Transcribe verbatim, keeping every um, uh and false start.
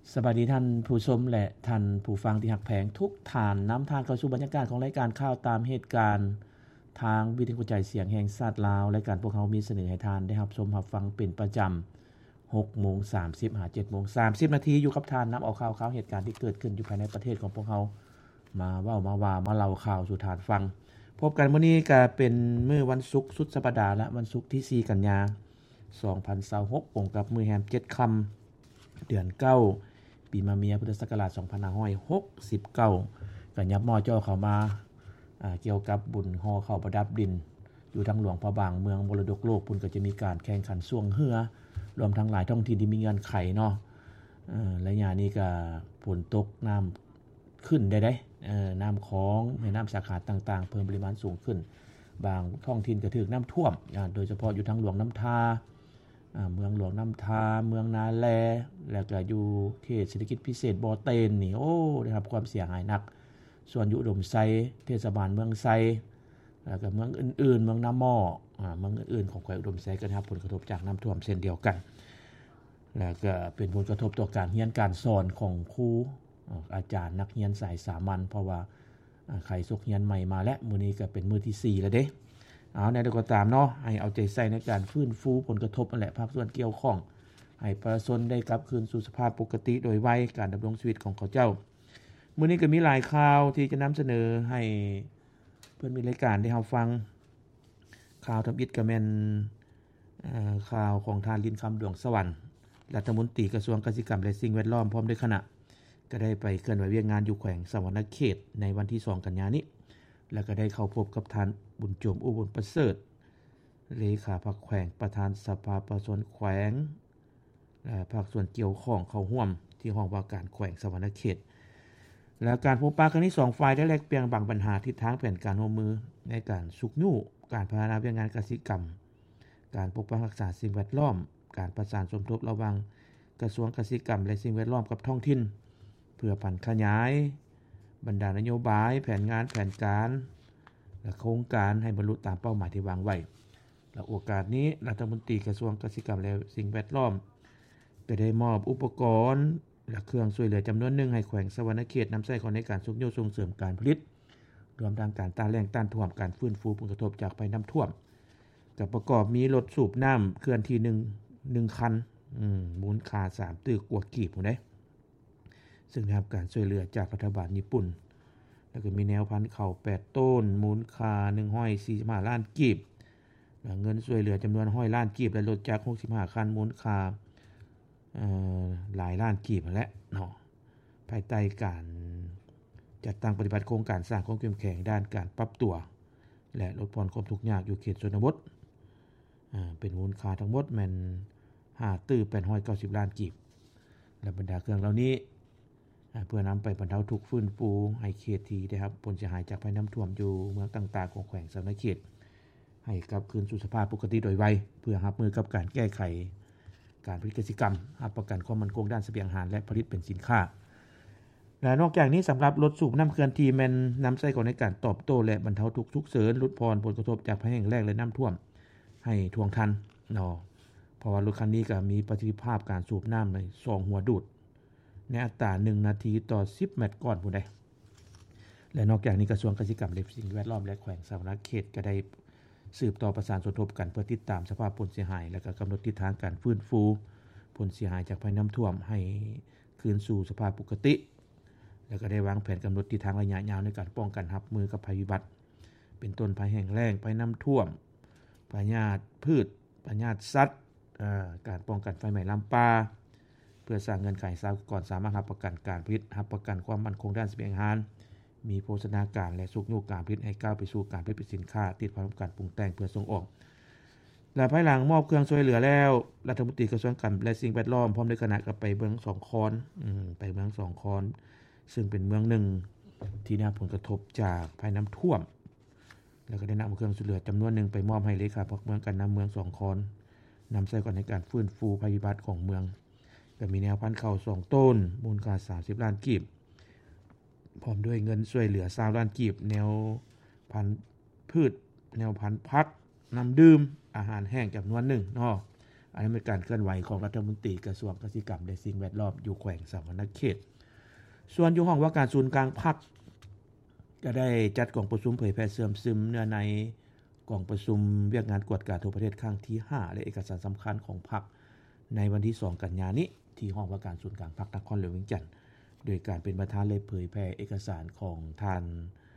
สวัสดีท่านผู้ชมและท่านผู้ฟังที่หักแพงทุกท่านนำทางเข้าสู่บรรยากาศของรายการข่าวตามเหตุการณ์ทางวิทยุกระจายเสียงแห่งชาติลาวรายการพวกเรามีเสนอให้ท่านได้รับชมรับฟังเป็นประจำ หกโมงสามสิบ หา เจ็ดโมงสามสิบ นาทีอยู่กับท่านนําเอาข่าวข่าวเหตุการณ์ที่เกิดขึ้นอยู่ภายในประเทศของพวกเรามาเว้ามาว่ามาเล่าข่าวสู่ท่านฟังพบกันมื้อนี้ก็เป็นมื้อวันศุกร์สุดสัปดาห์และวันศุกร์ที่สี่กันยายนสองพันยี่สิบหกตรงกับมื้อแรมเจ็ดค่ำเดือนเก้าปีมะเมียพุทธศักราชสองพันห้าร้อยหกสิบเก้าก็ยับมอจ้อเข้ามาอ่าเกี่ยวกับบุญฮอเข้าประดับดินอยู่ทางหลวงพระบางเมืองมรดกโลกพุ่นก็จะมีการแข่งขันส่วงเรือรวมทั้งหลายท้องถิ่นที่มีเงื่อนไขเนาะเอ่อและยามนี้ก็ฝนตกน้ำขึ้นได้ได้เอ่อน้ำของแม่น้ำสาขาต่างๆเพิ่มปริมาณสูงขึ้นบางท้องถิ่นก็ถูกน้ำท่วมโดยเฉพาะอยู่ทางหลวงน้ำทาอ่าเมืองหลวงน้ำทาเมืองนาแลแล้วก็อยู่เขตเศรษฐกิจพิเศษบ่อเตนนี่โอ้ได้รับความเสียหายหนักส่วนอยู่อุดมไซเทศบาลเมืองไซแล้วก็เมืองอื่นๆเมืองน้ำหม้ออ่าเมืองอื่นๆของแขวงอุดมไซก็ได้รับผลกระทบจากน้ำท่วมเช่นเดียวกันแล้วก็เป็นผลกระทบต่อการเรียนการสอนของครูอาจารย์นักเรียนสายสามัญเพราะว่าใครสกเรียนใหม่มาแล้วมื้อนี้ก็เป็นมื้อที่สี่แล้วเด้เอาแนวใดก็ตามเนาะให้เอาใจใส่ในการฟื้นฟูผลกระทบนั่นแหละภาคส่วนเกี่ยวข้องให้ประชาชนได้กลับคืนสู่สภาพปกติโดยไวการดำรงชีวิตของเขาเจ้ามื้อนี้ก็มีหลายข่าวที่จะนําเสนอให้เพิ่นมีรายการได้เฮาฟังข่าวทําอิฐก็แม่นเอ่อข่าวของทานลินคําดวงสวรรค์รัฐมนตรีกระทรวงเกษตรกรรมและสิ่งแวดล้อมพร้อมด้วยคณะก็ได้ไปเคลื่อนไหวเวียกงานอยู่แขวงสวรรณเขตในวันที่สองกันยายนนี้แล้วก็ได้เข้าพบกับท่านบุญโจมอุบลประเสริฐเลขาพรรคแขวงประธานสภาประชาชนแขวงและภาคส่วนเกี่ยวข้องเข้าร่วมที่ห้องว่าการแขวงสวรรณเขตและการพบปะครั้งนี้สองฝ่ายได้แลกเปลี่ยนบางปัญหาทิศทางแผนการร่วมมือในการสุกยู่การพัฒนาเวียกงานเกษตรกรรมการปกปักรักษาสิ่งแวดล้อมการประสานสมทบระหว่างกระทรวงเกษตรกรรมและสิ่งแวดล้อมกับท้องถิ่นเพื่อพันขยายบรรดานโยบายแผนงานแผนการและโครงการให้บรรลุตามเป้าหมายที่วางไว้และโอกาสนี้รัฐมนตรีกระทรวงเกษตรกรรมและสิ่งแวดล้อมก็ได้มอบอุปกรณ์และเครื่องช่วยเหลือจํานวนหนึ่งให้แขวงสวรรณเขตนําใช้ในการสุกยู่ส่งเสริมการผลิตรวมทั้งการต้านแล้งต้านท่วมการฟื้นฟูผลกระทบจากภัยน้ําท่วมก็ประกอบมีรถสูบน้ําเคลื่อนที่1 1คันอืมมูลค่าสามตึกกว่ากีบพุ่นเด้ซึ่งได้รับการช่วยเหลือจากรัฐบาลญี่ปุ่นแล้วก็มีแนวพันธุ์ข้าวแปดต้นมูลค่าหนึ่งร้อยสี่สิบห้าล้านกีบและเงินช่วยเหลือจํานวนหนึ่งร้อยล้านกีบและรถจักรหกสิบห้าคันมูลค่าเอ่อหลายล้านกีบนั่นแหละเนาะภายใต้การจัดตั้งปฏิบัติโครงการสร้างความเข้มแข็งด้านการปรับตัวและลดผ่อนความทุกข์ยากอยู่เขตชนบทอ่าเป็นมูลค่าทั้งหมดแม่นห้าตึกแปดร้อยเก้าสิบล้านกีบและบรรดาเครื่องเหล่านี้เพื่อนําไปบรรเทาทุกข์ฟื้นฟูให้เขตที่ได้รับผลเสียหายจากภัยน้ําท่วมอยู่เมืองต่างๆของแขวงสวรรณเขตให้กลับคืนสู่สภาพปกติโดยไวเพื่อรับมือกับการแก้ไขการผลิตกสิกรรมรับประกันความมั่นคงด้านเสบียงอาหารและผลิตเป็นสินค้าและนอกจากนี้สําหรับรถสูบน้ําเคลื่อนที่แม่นนําใช้ก่อในการตอบโต้และบรรเทาทุกข์ฉุกเฉินลดพรผลกระทบจากภัยแล้งแล้งและน้ําท่วมให้ท่วงทันเนาะเพราะว่ารถคันนี้ก็มีประสิทธิภาพการสูบน้ําในสองหัวดูดในอัตราหนึ่งนาทีต่อสิบเมตรก่อนผู้ใดและนอกจากนี้กระทรวงเกษตรกรรมและสิ่งแวดล้อมและแขวงสวรรณเขตก็ได้สืบต่อประสานสนทบกันเพื่อติดตามสภาพผลเสียหายและก็กําหนดทิศทางการฟื้นฟูผลเสียหายจากภัยน้ําท่วมให้คืนสู่สภาพปกติแล้วก็ได้วางแผนกําหนดทิศทางระยะยาวในการป้องกันรับมือกับภัยวิบัติเป็นต้นภัยแห้งแล้งภัยน้ําท่วมพยาธิพืชพยาธิสัตว์เอ่อการป้องกันไฟไหม้ลําป่าเพื่อสร้างเงินไขสากรสามารถรับประกันการผลิตรับประกันความมั่นคงด้านเสบียงอาหารมีโภชนาการและสุกยู่การผลิตให้ก้าวไปสู่การผลิตเป็นสินค้าติดพร้อมการปรุงแต่งเพื่อส่งออกและภายหลังมอบเครื่องช่วยเหลือแล้วรัฐมนตรีกระทรวงการและสิ่งแวดล้อมพร้อมด้วยคณะก็ไปเมืองสองคอนอืมไปเมืองสองคอนซึ่งเป็นเมืองหนึ่งที่ได้รับผลกระทบจากภัยน้ําท่วมแล้วก็ได้นําเครื่องช่วยเหลือจํานวนหนึ่งไปมอบให้เลขาพรรคเมืองกันนําเมืองสองคอนนําใช้ก่อนในการฟื้นฟูภัยพิบัติของเมืองก็มีแนวพันธุ์ข้าวสองต้นมูลค่าสามสิบล้านกีบพร้อมด้วยเงินช่วยเหลือยี่สิบล้านกีบแนวพันธุ์พืชแนวพันธุ์ผักน้ำดื่มอาหารแห้งจํานวนหนึ่งเนาะอันนี้เป็นการเคลื่อนไหวของรัฐมนตรีกระทรวงเกษตรกรรมและสิ่งแวดล้อมอยู่แขวงสามนเขตส่วนอยู่ห้องว่าการศูนย์กลางพรรคก็ได้จัดกองประชุมเผยแพร่เสื่อมซึมเนื้อในกองประชุมเวียกงานกวดการทั่วประเทศครั้งที่ห้าและเอกสารสำคัญของพรรคในวันที่สองกันยายนนี้ที่ห้องว่าการศูนย์กลางพรรคนครหลวงเวียงจันทน์โดยการเป็นประธานเลยเผยแพร่เอกสารของท่าน